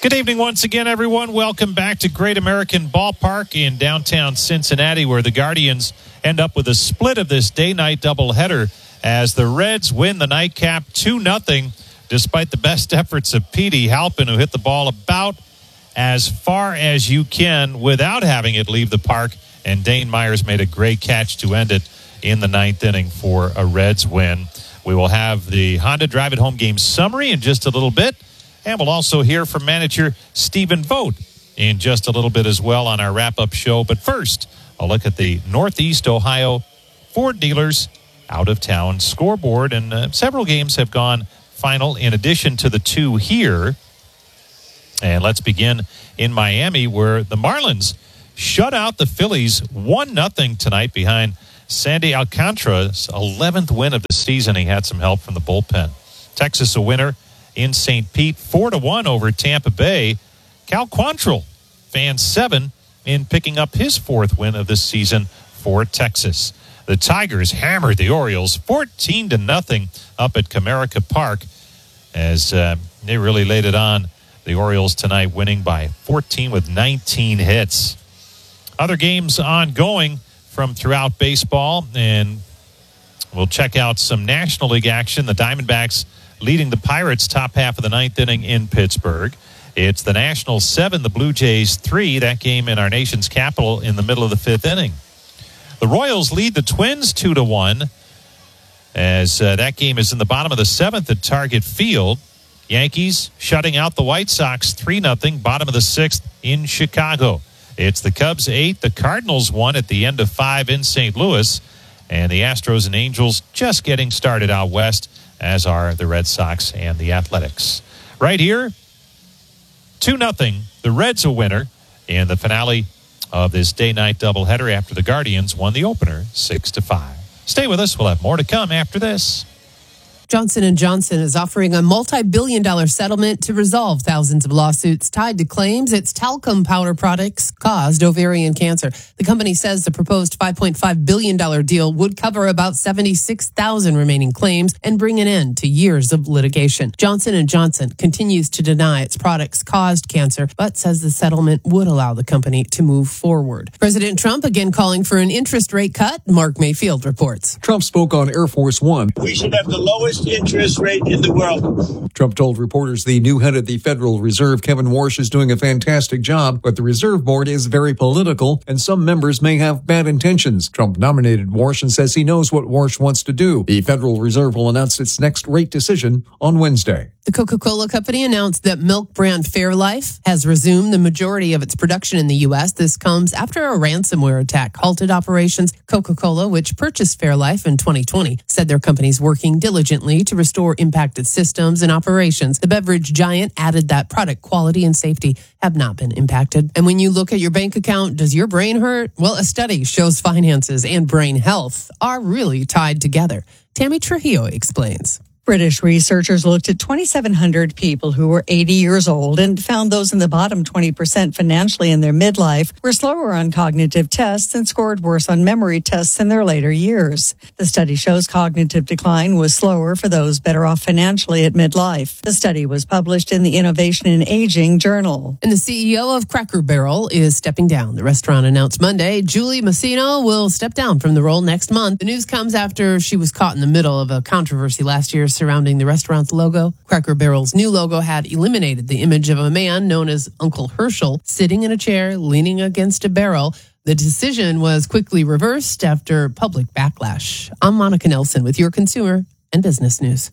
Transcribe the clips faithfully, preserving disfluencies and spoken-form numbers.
Good evening once again, everyone. Welcome back to Great American Ballpark in downtown Cincinnati, where the Guardians end up with a split of this day-night doubleheader as the Reds win the nightcap two nothing, despite the best efforts of Petey Halpin, who hit the ball about as far as you can without having it leave the park, and Dane Myers made a great catch to end it in the ninth inning for a Reds win. We will have the Honda Drive It Home game summary in just a little bit. And we'll also hear from manager Stephen Vogt in just a little bit as well on our wrap-up show. But first, a look at the Northeast Ohio Ford dealers out-of-town scoreboard. And uh, several games have gone final in addition to the two here. And let's begin in Miami, where the Marlins shut out the Phillies one nothing tonight behind Sandy Alcantara's eleventh win of the season. He had some help from the bullpen. Texas a winner in Saint Pete, four to one over Tampa Bay. Cal Quantrill, fan seven, in picking up his fourth win of this season for Texas. The Tigers hammered the Orioles fourteen to nothing up at Comerica Park as uh, they really laid it on the Orioles tonight, winning by fourteen with nineteen hits. Other games ongoing from throughout baseball, and we'll check out some National League action. The Diamondbacks leading the Pirates top half of the ninth inning in Pittsburgh. It's the Nationals seven, the Blue Jays three. That game in our nation's capital in the middle of the fifth inning. The Royals lead the Twins two to one as uh, that game is in the bottom of the seventh at Target Field. Yankees shutting out the White Sox three nothing, bottom of the sixth in Chicago. It's the Cubs eight, the Cardinals one at the end of five in Saint Louis, and the Astros and Angels just getting started out west, as are the Red Sox and the Athletics. Right here, two nothing, the Reds a winner in the finale of this day-night doubleheader after the Guardians won the opener six to five. Stay with us. We'll have more to come after this. Johnson and Johnson is offering a multi-billion dollar settlement to resolve thousands of lawsuits tied to claims its talcum powder products caused ovarian cancer. The company says the proposed five point five billion dollars deal would cover about seventy-six thousand remaining claims and bring an end to years of litigation. Johnson and Johnson continues to deny its products caused cancer, but says the settlement would allow the company to move forward. President Trump again calling for an interest rate cut. Mark Mayfield reports. Trump spoke on Air Force One. We should have the lowest interest rate in the world. Trump told reporters the new head of the Federal Reserve, Kevin Warsh, is doing a fantastic job, but the Reserve Board is very political and some members may have bad intentions. Trump nominated Warsh and says he knows what Warsh wants to do. The Federal Reserve will announce its next rate decision on Wednesday. The Coca-Cola Company announced that milk brand Fairlife has resumed the majority of its production in the U S. This comes after a ransomware attack halted operations. Coca-Cola, which purchased Fairlife in twenty twenty, said their company's working diligently to restore impacted systems and operations. The beverage giant added that product quality and safety have not been impacted. And when you look at your bank account, does your brain hurt? Well, a study shows finances and brain health are really tied together. Tammy Trujillo explains. British researchers looked at twenty-seven hundred people who were eighty years old and found those in the bottom twenty percent financially in their midlife were slower on cognitive tests and scored worse on memory tests in their later years. The study shows cognitive decline was slower for those better off financially at midlife. The study was published in the Innovation in Aging journal. And the C E O of Cracker Barrel is stepping down. The restaurant announced Monday Julie Masino will step down from the role next month. The news comes after she was caught in the middle of a controversy last year surrounding the restaurant's logo. Cracker Barrel's new logo had eliminated the image of a man known as Uncle Herschel sitting in a chair leaning against a barrel. The decision was quickly reversed after public backlash. I'm Monica Nelson with your consumer and business news.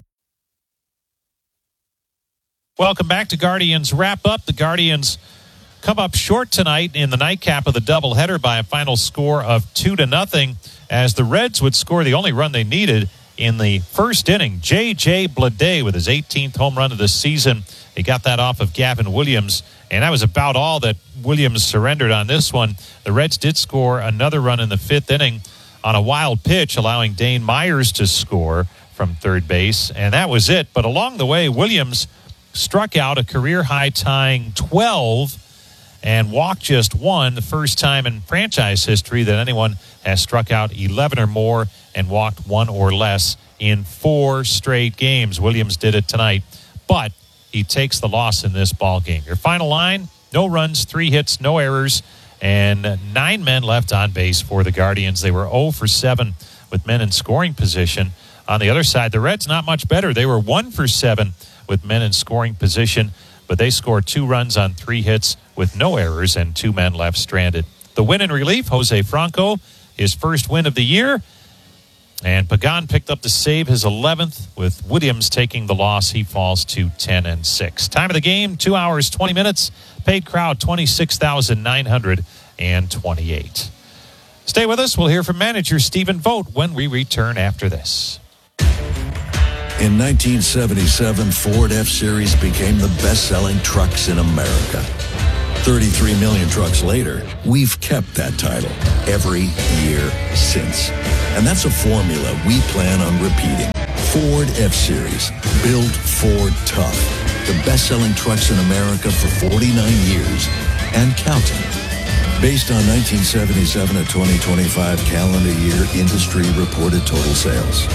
Welcome back to Guardians Wrap Up. The Guardians come up short tonight in the nightcap of the doubleheader by a final score of two to nothing as the Reds would score the only run they needed in the first inning. J J Bleday with his eighteenth home run of the season. He got that off of Gavin Williams, and that was about all that Williams surrendered on this one. The Reds did score another run in the fifth inning on a wild pitch, allowing Dane Myers to score from third base, and that was it. But along the way, Williams struck out a career-high tying twelve and walked just one, the first time in franchise history that anyone has struck out eleven or more and walked one or less in four straight games. Williams did it tonight, but he takes the loss in this ball game. Your final line, no runs, three hits, no errors, and nine men left on base for the Guardians. They were oh for seven with men in scoring position. On the other side, the Reds not much better. They were one for seven with men in scoring position, but they scored two runs on three hits with no errors and two men left stranded. The win in relief, Jose Franco, his first win of the year. And Pagan picked up the save, his eleventh, with Williams taking the loss. He falls to ten and six. Time of the game, two hours, twenty minutes. Paid crowd, twenty-six thousand nine hundred twenty-eight. Stay with us. We'll hear from manager Stephen Vogt when we return after this. In nineteen seventy-seven, Ford F-Series became the best-selling trucks in America. thirty-three million trucks later, we've kept that title every year since. And that's a formula we plan on repeating. Ford F-Series, built Ford tough. The best-selling trucks in America for forty-nine years and counting. Based on nineteen seventy-seven to twenty twenty-five calendar year industry reported total sales.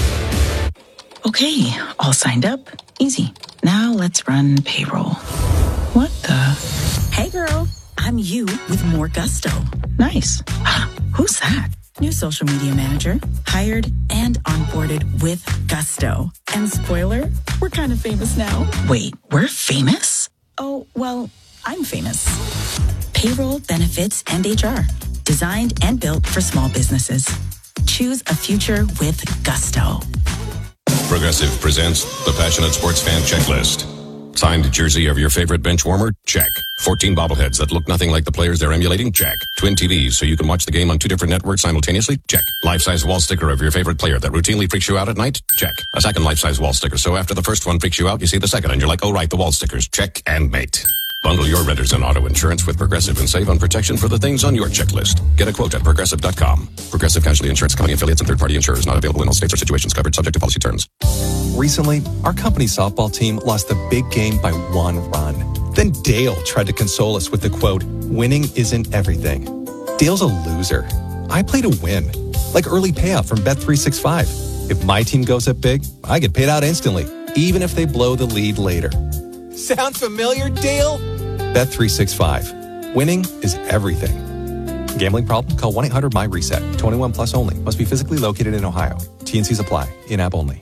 Okay, all signed up. Easy. Now let's run payroll. What the? Hey girl, I'm you with more gusto. Nice. Who's that? New social media manager, hired and onboarded with gusto. And spoiler, we're kind of famous now. Wait, we're famous? Oh, well, I'm famous. Payroll, benefits, and H R. Designed and built for small businesses. Choose a future with gusto. Progressive presents the Passionate Sports Fan Checklist. Signed jersey of your favorite bench warmer? Check. fourteen bobbleheads that look nothing like the players they're emulating? Check. Twin T Vs so you can watch the game on two different networks simultaneously? Check. Life-size wall sticker of your favorite player that routinely freaks you out at night? Check. A second life-size wall sticker so after the first one freaks you out, you see the second and you're like, oh right, the wall stickers. Check and mate. Bundle your renters and auto insurance with Progressive and save on protection for the things on your checklist. Get a quote at Progressive dot com. Progressive Casualty Insurance Company affiliates and third-party insurers not available in all states or situations covered subject to policy terms. Recently, our company softball team lost the big game by one run. Then Dale tried to console us with the quote, winning isn't everything. Dale's a loser. I play to win. Like early payout from Bet three sixty-five. If my team goes up big, I get paid out instantly, even if they blow the lead later. Sound familiar, Dale? Bet three sixty-five. Winning is everything. Gambling problem? Call one eight hundred my reset. twenty-one plus only. Must be physically located in Ohio. T and C's apply. In-app only.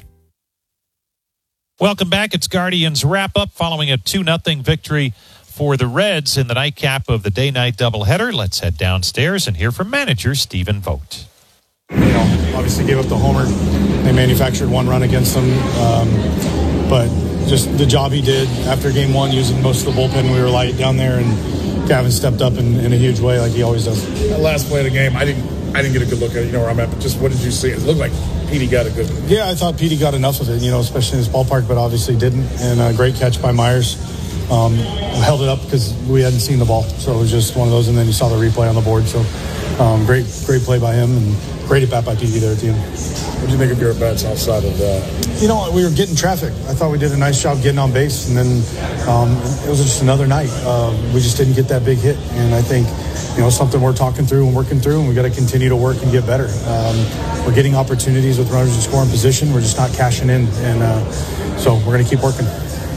Welcome back. It's Guardians wrap-up following a two nothing victory for the Reds in the nightcap of the day-night doubleheader. Let's head downstairs and hear from manager Stephen Vogt. You know, obviously gave up the homer. They manufactured one run against them. Um, but just the job he did after game one, using most of the bullpen, we were light down there, and Gavin stepped up in, in a huge way like he always does. That last play of the game, I didn't I didn't get a good look at it. You know where I'm at, but just what did you see? It looked like Petey got a good one. Yeah, I thought Petey got enough of it, you know, especially in his ballpark, but obviously didn't. And a great catch by Myers. Um, held it up because we hadn't seen the ball. So it was just one of those, and then you saw the replay on the board. So um, great great play by him, and great at bat by Petey there at the end. What did you make of your at-bats outside of that? You know, we were getting traffic. I thought we did a nice job getting on base, and then um, it was just another night. Uh, we just didn't get that big hit, and I think, you know, something we're talking through and working through, and we got to continue to work and get better. Um, we're getting opportunities with runners in scoring position. We're just not cashing in, and uh, so we're going to keep working.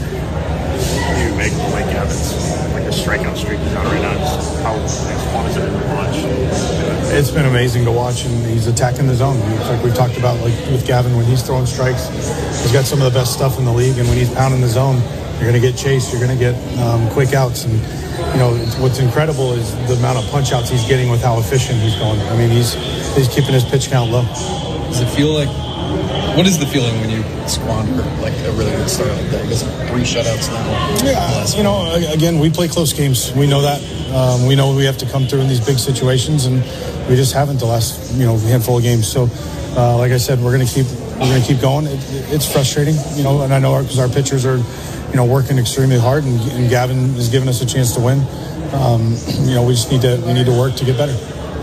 You make Blake Evans like a strikeout streak he's on right now. Just how fun is it to watch? It's been amazing to watch, and he's attacking the zone. It's like we talked about, like with Gavin, when he's throwing strikes, he's got some of the best stuff in the league, and when he's pounding the zone, you're going to get chased, you're going to get um, quick outs, and you know what's incredible is the amount of punch outs he's getting with how efficient he's going. I mean, he's he's keeping his pitch count low. Does it feel like, what is the feeling when you squander like a really good start like that? Because three shutouts now. Yeah, you know, again, we play close games. We know that. Um, we know we have to come through in these big situations, and we just haven't the last, you know, handful of games. So, uh, like I said, we're going to keep we're going to keep going. It, it's frustrating, you know, and I know because our, our pitchers are, you know, working extremely hard, and, and Gavin is giving us a chance to win. Um, you know, we just need to we need to work to get better.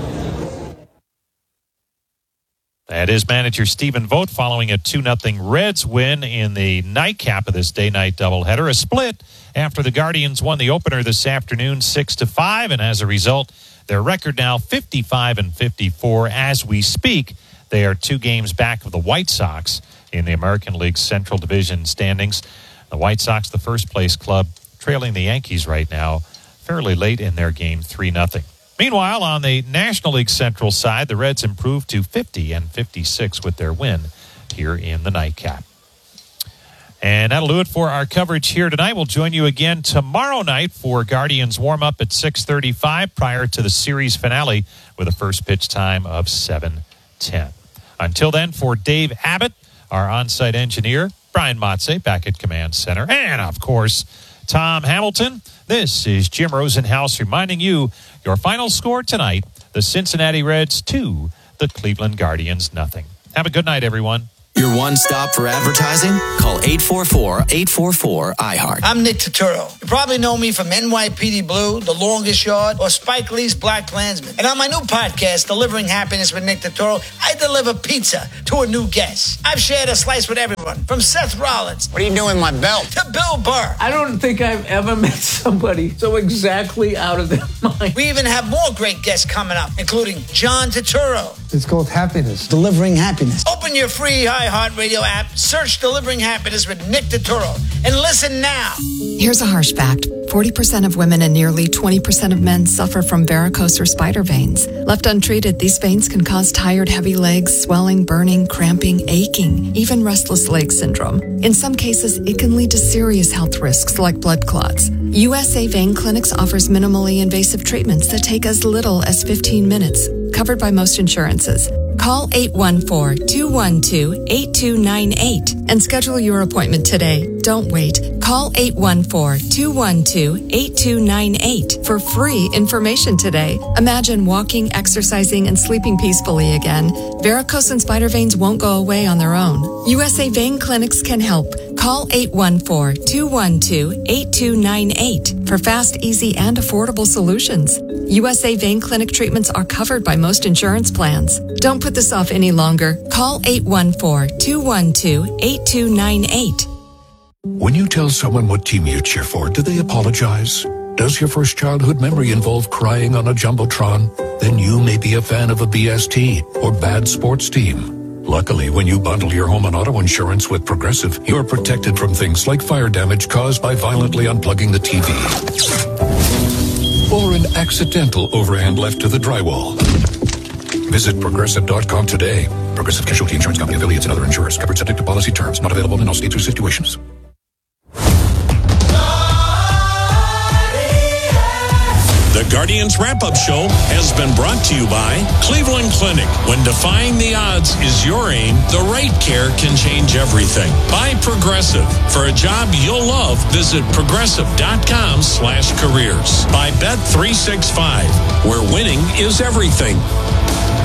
That is manager Stephen Vogt following a two nothing Reds win in the nightcap of this day-night doubleheader. A split after the Guardians won the opener this afternoon six to five, and as a result, their record now fifty-five and fifty-four. As we speak, they are two games back of the White Sox in the American League Central Division standings. The White Sox, the first-place club, trailing the Yankees right now, fairly late in their game, three nothing. Meanwhile, on the National League Central side, the Reds improved to fifty and fifty-six with their win here in the nightcap. And that'll do it for our coverage here tonight. We'll join you again tomorrow night for Guardians warm-up at six thirty-five prior to the series finale with a first pitch time of seven ten. Until then, for Dave Abbott, our on-site engineer, Brian Motze back at Command Center, and, of course, Tom Hamilton, this is Jim Rosenhaus reminding you your final score tonight, the Cincinnati Reds two, the Cleveland Guardians nothing. Have a good night, everyone. Your one stop for advertising? Call eight four four, eight four four, I heart. I'm Nick Turturro. You probably know me from N Y P D Blue, The Longest Yard, or Spike Lee's Black Klansman. And on my new podcast, Delivering Happiness with Nick Turturro, I deliver pizza to a new guest. I've shared a slice with everyone, from Seth Rollins. What are you doing with my belt? To Bill Burr. I don't think I've ever met somebody so exactly out of their mind. We even have more great guests coming up, including John Turturro. It's called Happiness. Delivering Happiness. Open your free iHeartRadio app, search Delivering Happiness with Nick Turturro, and listen now. Here's a harsh fact. forty percent of women and nearly twenty percent of men suffer from varicose or spider veins. Left untreated, these veins can cause tired, heavy legs, swelling, burning, cramping, aching, even restless leg syndrome. In some cases, it can lead to serious health risks like blood clots. U S A Vein Clinics offers minimally invasive treatments that take as little as fifteen minutes, covered by most insurances. Call eight one four, two one two, eight two nine eight and schedule your appointment today. Don't wait. Call eight one four, two one two, eight two nine eight for free information today. Imagine walking, exercising, and sleeping peacefully again. Varicose and spider veins won't go away on their own. U S A Vein Clinics can help. Call eight one four, two one two, eight two nine eight for fast, easy, and affordable solutions. U S A Vein Clinic treatments are covered by most insurance plans. Don't put this off any longer. Call eight one four, two one two, eight two nine eight. When you tell someone what team you cheer for, do they apologize? Does your first childhood memory involve crying on a Jumbotron? Then you may be a fan of a B S T or bad sports team. Luckily, when you bundle your home and auto insurance with Progressive, you're protected from things like fire damage caused by violently unplugging the T V. Or an accidental overhand left to the drywall. Visit Progressive dot com today. Progressive Casualty Insurance Company, affiliates, and other insurers. Covered subject to policy terms. Not available in all states or situations. The Guardians Wrap-Up Show has been brought to you by Cleveland Clinic. When defying the odds is your aim, the right care can change everything. By Progressive. For a job you'll love, visit progressive dot com slash careers. By Bet three sixty-five, where winning is everything.